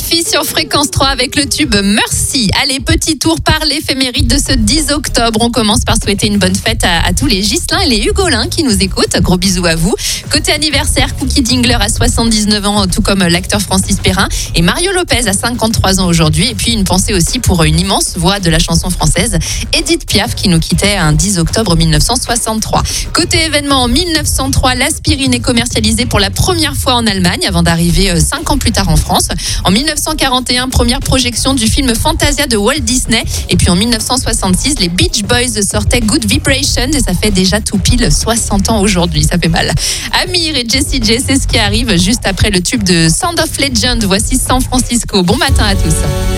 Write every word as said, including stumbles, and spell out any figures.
Sophie sur Fréquence trois avec le tube Merci. Allez, petit tour par l'éphéméride de ce dix octobre. On commence par souhaiter une bonne fête à, à tous les Ghislains et les Hugolins qui nous écoutent. Gros bisous à vous. Côté anniversaire, Cookie Dingler a soixante-dix-neuf ans, tout comme l'acteur Francis Perrin. Et Mario Lopez a cinquante-trois ans aujourd'hui. Et puis une pensée aussi pour une immense voix de la chanson française, Edith Piaf, qui nous quittait un dix octobre mille neuf cent soixante-trois. Côté événement, en mille neuf cent trois, l'aspirine est commercialisée pour la première fois en Allemagne avant d'arriver cinq ans plus tard en France. En mille neuf cent quarante et un, première projection du film Fantasia de Walt Disney. Et puis en mille neuf cent soixante-six, les Beach Boys sortaient Good Vibrations et ça fait déjà tout pile soixante ans aujourd'hui. Ça fait mal. Amir et Jessie J, c'est ce qui arrive juste après le tube de Sound of Legend. Voici San Francisco. Bon matin à tous.